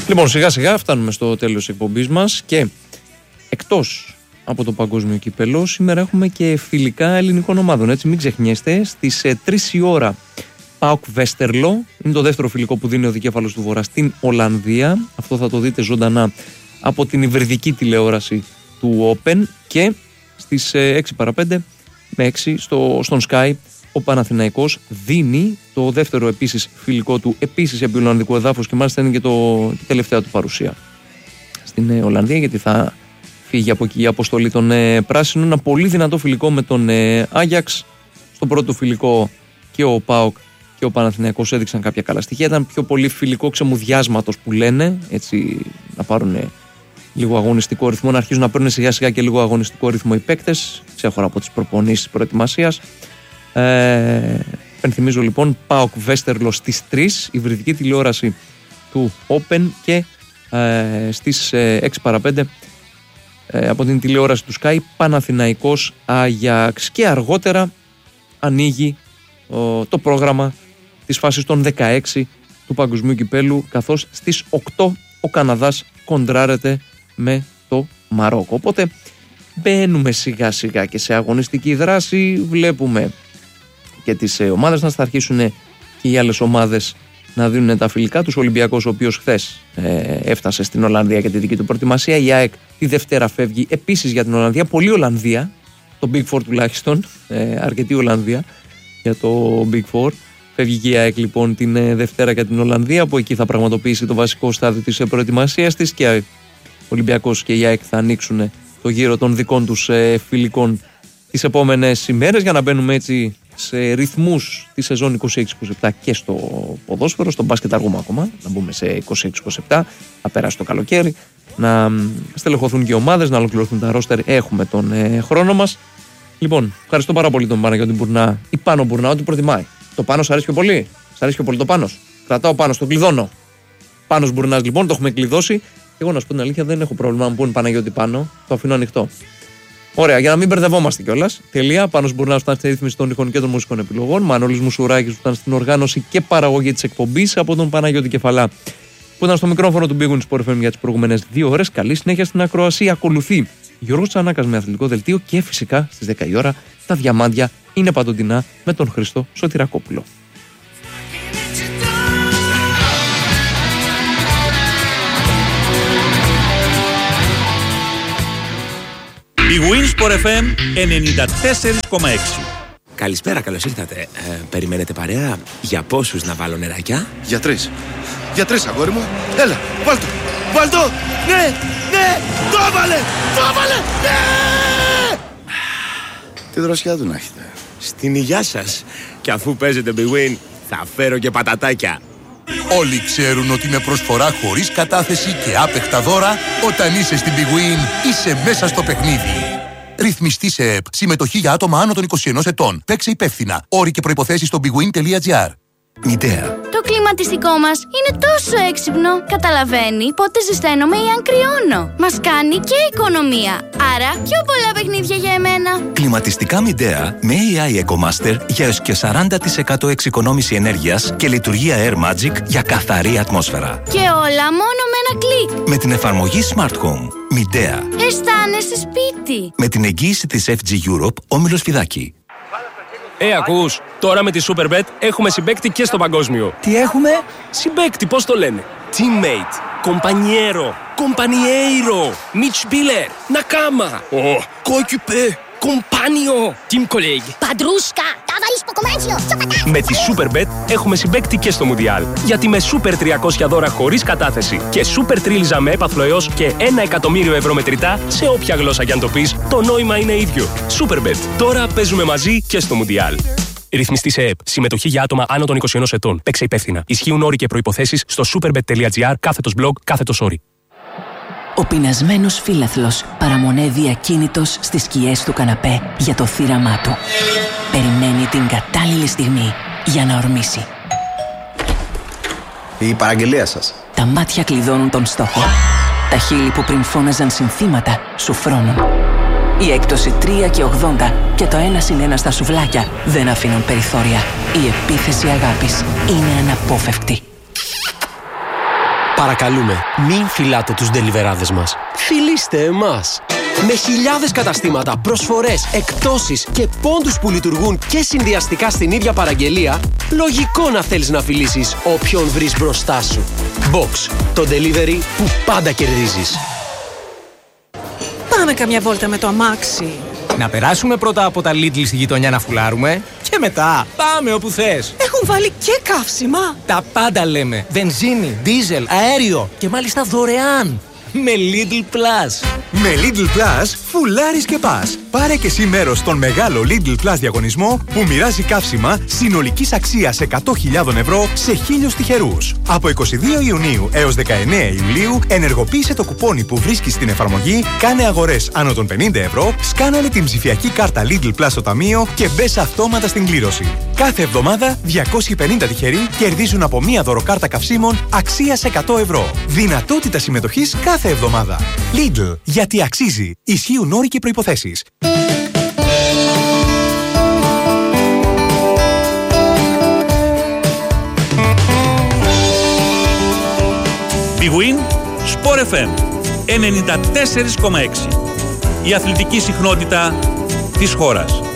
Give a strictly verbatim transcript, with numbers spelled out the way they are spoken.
Λοιπόν, σιγά σιγά φτάνουμε στο τέλος της εκπομπής μας και εκτός από το παγκόσμιο κύπελλο, σήμερα έχουμε και φιλικά ελληνικών ομάδων. Έτσι, μην ξεχνιέστε, στις τρεις η ώρα ΠΑΟΚ Βέστερλο, είναι το δεύτερο φιλικό που δίνει ο δικέφαλος του Βορρά στην Ολλανδία. Αυτό θα το δείτε ζωντανά από την υβριδική τηλεόραση του Open. Και στις έξι παρά πέντε με έξι στο, στον Sky ο Παναθηναϊκός δίνει το δεύτερο επίσης φιλικό του, επίσης επί Ολλανδικού εδάφους, και μάλιστα είναι και το, η τελευταία του παρουσία στην Ολλανδία, γιατί θα φύγει από εκεί η αποστολή των ε, Πράσινων. Ένα πολύ δυνατό φιλικό με τον ε, Άγιαξ. Στο πρώτο φιλικό και ο ΠΑΟΚ και ο Παναθηναϊκός έδειξαν κάποια καλά στοιχεία. Ήταν πιο πολύ φιλικό ξεμουδιάσματος που λένε, έτσι να πάρουν ε, λίγο αγωνιστικό ρυθμό, να αρχίζουν να παίρνουν σιγά σιγά και λίγο αγωνιστικό ρυθμό οι παίκτες, ξέχωρα από τις προπονήσεις της προετοιμασίας. Ε, Πενθυμίζω λοιπόν, ΠΑΟΚ Βέστερλο στις τρεις, υβριδική τηλεόραση του Open, και ε, στις ε, έξι παρά πέντε ε, από την τηλεόραση του Sky Παναθηναϊκός Άγιαξ. Και αργότερα ανοίγει ο, το πρόγραμμα της φάσης των δεκαέξι του παγκοσμίου κυπέλου, καθώς στις οκτώ ο Καναδάς κοντράρεται με το Μαρόκο. Οπότε μπαίνουμε σιγά σιγά και σε αγωνιστική δράση. Βλέπουμε και τις ομάδες να θα αρχίσουν και οι άλλες ομάδες να δίνουν τα φιλικά τους. Ο Ολυμπιακός, ο οποίος χθες ε, έφτασε στην Ολλανδία για τη δική του προετοιμασία. Η ΑΕΚ τη Δευτέρα φεύγει επίσης για την Ολλανδία. Πολύ Ολλανδία, το Big Four τουλάχιστον, ε, αρκετή Ολλανδία για το Big Four. Φεύγει και η ΑΕΚ λοιπόν την ε, Δευτέρα για την Ολλανδία, που εκεί θα πραγματοποιήσει το βασικό στάδιο της ε, προετοιμασίας της, και ο Ολυμπιακός και η ΑΕΚ θα ανοίξουν το γύρο των δικών τους ε, φιλικών τις επόμενες ημέρες, για να μπαίνουμε έτσι σε ρυθμούς τη σεζόν είκοσι έξι είκοσι επτά και στο ποδόσφαιρο. Στο μπάσκετ αργούμε ακόμα, να μπούμε σε είκοσι έξι είκοσι επτά, θα περάσει το καλοκαίρι, να στελεχωθούν και οι ομάδες, να ολοκληρωθούν τα ρόστερ. Έχουμε τον ε, χρόνο μας. Λοιπόν, ευχαριστώ πάρα πολύ τον Παναγιώτη Μπουρνά ή Πάνο Μπουρνά, ό,τι προτιμάει. Το Πάνο σ' αρέσει πιο πολύ? Σ' αρέσει πιο πολύ το Πάνος? Κρατάω πάνω, τον κλειδώνω. Πάνος Μπουρνάς λοιπόν, το έχουμε κλειδώσει. Και εγώ να σου πω την αλήθεια, δεν έχω πρόβλημα να μου πούνε Παναγιώτη Πάνο, το αφήνω ανοιχτό. Ωραία, για να μην μπερδευόμαστε κιόλας. Τελεία. Πάνος Μπουρνάς που ήταν στη ρύθμιση των ήχων και των μουσικών επιλογών. Μανώλης Μουσουράκης που ήταν στην οργάνωση και παραγωγή της εκπομπής. Από τον Παναγιώτη Κεφαλά που ήταν στο μικρόφωνο του Big Win Sport εφ εμ για τις προηγούμενες δύο ώρες. Καλή συνέχεια στην ακροασία. Ακολουθεί Γιώργος Τσανάκας με αθλητικό δελτίο, και φυσικά στις δέκα η ώρα τα διαμάντια είναι παντοτινά με τον Χρήστο Σωτηρακόπουλο. Big Win Sport εφ εμ ενενήντα τέσσερα κόμμα έξι. Καλησπέρα, καλώς ήρθατε. Ε, περιμένετε παρέα? Για πόσους να βάλω νεράκια? Για τρεις. Για τρεις, αγόρι μου. Έλα, βάλ' το. Βάλ' το. Ναι, ναι, το έβαλε. Το έβαλε. Ναι. Τι δροσιά του να έχετε. Στην υγειά σας. Και αφού παίζετε Big Win, θα φέρω και πατατάκια. Όλοι ξέρουν ότι με προσφορά χωρίς κατάθεση και άπεχτα δώρα, όταν είσαι στην Big Win, είσαι μέσα στο παιχνίδι. Ρυθμιστή σε ΕΠ. Συμμετοχή για άτομα άνω των είκοσι ενός ετών. Παίξε υπεύθυνα. Όροι και προϋποθέσεις στο bigwin τελεία gr. Μητέα. Το κλιματιστικό μας είναι τόσο έξυπνο. Καταλαβαίνει πότε ζεσταίνομαι ή αν κρυώνω. Μας κάνει και οικονομία. Άρα πιο πολλά παιχνίδια για εμένα. Κλιματιστικά Μητέα με έι άι EcoMaster για έως και σαράντα τοις εκατό εξοικονόμηση ενέργειας και λειτουργία Air Magic για καθαρή ατμόσφαιρα. Και όλα μόνο με ένα κλικ. Με την εφαρμογή Smart Home. Μητέα. Αισθάνεσαι σπίτι. Με την εγγύηση της εφ τζι Europe, Όμιλος Φιδάκη. Ε, ακούς, τώρα με τη Superbet έχουμε συμπαίκτη και στο παγκόσμιο. Τι έχουμε? Συμπαίκτη, πώς το λένε? Teammate, compañero, compañeiro, Mitspieler, Nakama, oh, coéquipier, compagno, team colleague. Παντρούσκα, ταβαρίσπο κομμάτσιο. Με τη Superbet έχουμε συμπαίκτη και στο Μουντιάλ. Γιατί με Super τριακόσια δώρα χωρίς κατάθεση και Super τρίλιζα με έπαθλο έως και ένα εκατομμύριο ευρώ μετρητά, σε όποια γλώσσα κι αν το πεις, το νόημα είναι ίδιο. Superbet. Τώρα παίζουμε μαζί και στο Μουντιάλ. Ρυθμιστή σε ΕΠ. Συμμετοχή για άτομα άνω των είκοσι ενός ετών. Παίξε υπεύθυνα. Ισχύουν όροι και προϋποθέσεις στο superbet τελεία gr κάθετος blog κάθετος όροι. Ο πεινασμένος φίλαθλος παραμονεύει ακίνητος στις σκιές του καναπέ για το θύραμά του. Περιμένει την κατάλληλη στιγμή για να ορμήσει. Η παραγγελία σας. Τα μάτια κλειδώνουν τον στόχο. Τα χείλη που πριν φώναζαν συνθήματα σου φρώνουν. Η έκπτωση τρία και ογδόντα και το ένα συν ένα στα σουβλάκια δεν αφήνουν περιθώρια. Η επίθεση αγάπης είναι αναπόφευκτη. Παρακαλούμε, μην φυλάτε τους ντελιβεράδες μας. Φιλήστε εμάς. Με χιλιάδες καταστήματα, προσφορές, εκπτώσεις και πόντους που λειτουργούν και συνδυαστικά στην ίδια παραγγελία, λογικό να θέλεις να φιλήσεις όποιον βρεις μπροστά σου. Box, το delivery που πάντα κερδίζεις. Πάμε καμιά βόλτα με το αμάξι. Να περάσουμε πρώτα από τα Lidl στη γειτονιά να φουλάρουμε και μετά πάμε όπου θες. Έχουν βάλει και καύσιμα. Τα πάντα λέμε. Βενζίνη, δίζελ, αέριο και μάλιστα δωρεάν. Με Lidl Plus. Με Lidl Plus φουλάρεις και πας. Πάρε και εσύ μέρος στον μεγάλο Lidl Plus διαγωνισμό που μοιράζει καύσιμα συνολικής αξίας εκατό χιλιάδες ευρώ σε χίλιους τυχερούς. Από είκοσι δύο Ιουνίου έως δεκαεννέα Ιουλίου ενεργοποίησε το κουπόνι που βρίσκεις στην εφαρμογή, κάνε αγορές άνω των πενήντα ευρώ, σκάναλε την ψηφιακή κάρτα Lidl Plus στο ταμείο και μπες αυτόματα στην κλήρωση. Κάθε εβδομάδα διακόσιοι πενήντα τυχεροί κερδίζουν από μία δωροκάρτα καυσίμων αξίας εκατό ευρώ. Δυνατότητα συμμετοχής κάθε εβδομάδα. Lidl, γιατί αξίζει. Ισχύουν όροι και προϋποθέσεις. Big Win, Sport εφ εμ ενενήντα τέσσερα κόμμα έξι. Η αθλητική συχνότητα της χώρας.